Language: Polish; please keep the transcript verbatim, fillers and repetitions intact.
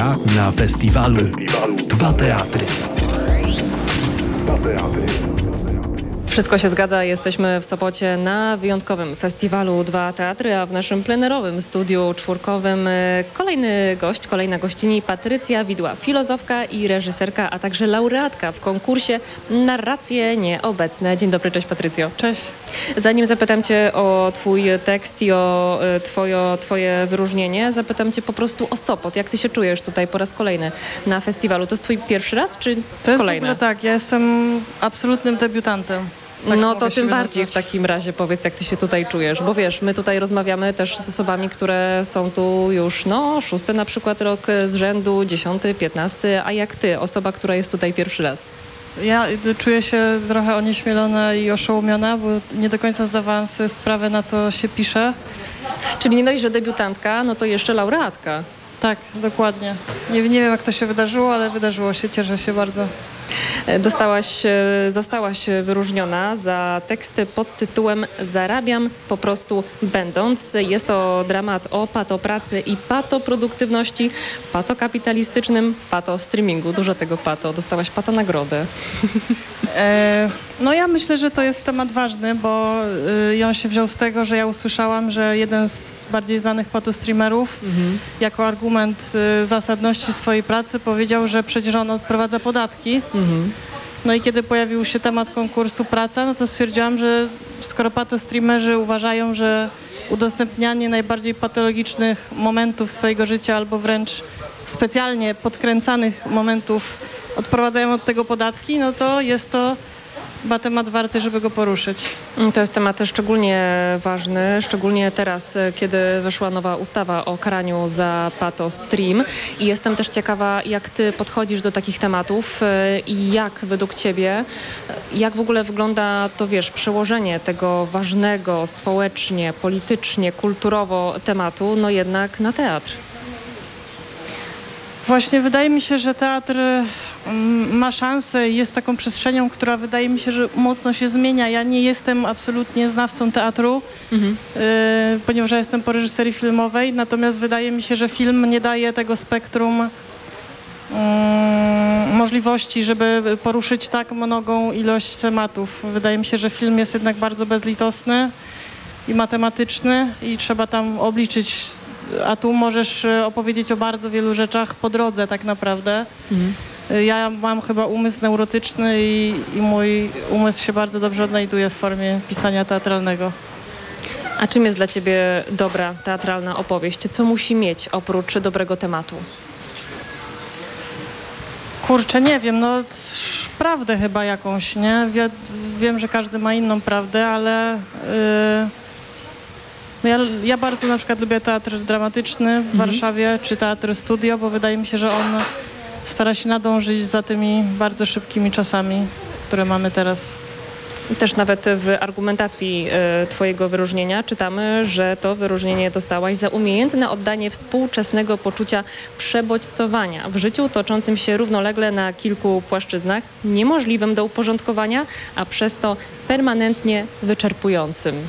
gra na festiwalu Dwa Teatry. Wszystko się zgadza, jesteśmy w Sopocie na wyjątkowym festiwalu Dwa Teatry, a w naszym plenerowym studiu czwórkowym kolejny gość, kolejna gościni Patrycja Widła, filozofka i reżyserka, a także laureatka w konkursie Narracje Nieobecne. Dzień dobry, cześć Patrycjo. Cześć. Zanim zapytam Cię o Twój tekst i o twoje, twoje wyróżnienie, zapytam Cię po prostu o Sopot. Jak Ty się czujesz tutaj po raz kolejny na festiwalu? To jest Twój pierwszy raz, czy to jest kolejny? W ogóle tak, ja jestem absolutnym debiutantem. Tak no to tym bardziej nazwać. w takim razie powiedz, jak ty się tutaj czujesz, bo wiesz, my tutaj rozmawiamy też z osobami, które są tu już, no, szósty na przykład rok z rzędu, dziesiąty, piętnasty, a jak ty, osoba, która jest tutaj pierwszy raz? Ja czuję się trochę onieśmielona i oszołomiona, bo nie do końca zdawałam sobie sprawę, na co się pisze. Czyli nie dość, że debiutantka, no to jeszcze laureatka. Tak, dokładnie. Nie, nie wiem, jak to się wydarzyło, ale wydarzyło się, cieszę się bardzo. Dostałaś, zostałaś wyróżniona za teksty pod tytułem Zarabiam po prostu będąc. Jest to dramat o patopracy i patoproduktywności, patokapitalistycznym patostreamingu. Dużo tego pato. Dostałaś patonagrodę. E, no ja myślę, że to jest temat ważny, bo y, on się wziął z tego, że ja usłyszałam, że jeden z bardziej znanych patostreamerów mhm. jako argument y, zasadności swojej pracy powiedział, że przecież on odprowadza podatki. Mhm. No i kiedy pojawił się temat konkursu Praca, no to stwierdziłam, że skoro patostreamerzy uważają, że udostępnianie najbardziej patologicznych momentów swojego życia albo wręcz specjalnie podkręcanych momentów odprowadzają od tego podatki, no to jest to chyba temat warty, żeby go poruszyć. To jest temat szczególnie ważny, szczególnie teraz, kiedy wyszła nowa ustawa o karaniu za patostream. I jestem też ciekawa, jak ty podchodzisz do takich tematów i jak według ciebie, jak w ogóle wygląda to, wiesz, przełożenie tego ważnego społecznie, politycznie, kulturowo tematu, no jednak na teatr. Właśnie wydaje mi się, że teatr ma szansę i jest taką przestrzenią, która wydaje mi się, że mocno się zmienia. Ja nie jestem absolutnie znawcą teatru, mhm. y, ponieważ ja jestem po reżyserii filmowej, natomiast wydaje mi się, że film nie daje tego spektrum y, możliwości, żeby poruszyć tak mnogą ilość tematów. Wydaje mi się, że film jest jednak bardzo bezlitosny i matematyczny i trzeba tam obliczyć, a tu możesz opowiedzieć o bardzo wielu rzeczach po drodze tak naprawdę. Mhm. Ja mam chyba umysł neurotyczny i, i mój umysł się bardzo dobrze odnajduje w formie pisania teatralnego. A czym jest dla ciebie dobra teatralna opowieść? Co musi mieć oprócz dobrego tematu? Kurczę, nie wiem, no prawdę chyba jakąś, nie? Wie, wiem, że każdy ma inną prawdę, ale... Yy... No ja, ja bardzo na przykład lubię teatr dramatyczny w mhm. Warszawie, czy teatr studio, bo wydaje mi się, że on stara się nadążyć za tymi bardzo szybkimi czasami, które mamy teraz. Też nawet w argumentacji y, twojego wyróżnienia czytamy, że to wyróżnienie dostałaś za umiejętne oddanie współczesnego poczucia przebodźcowania w życiu toczącym się równolegle na kilku płaszczyznach, niemożliwym do uporządkowania, a przez to permanentnie wyczerpującym.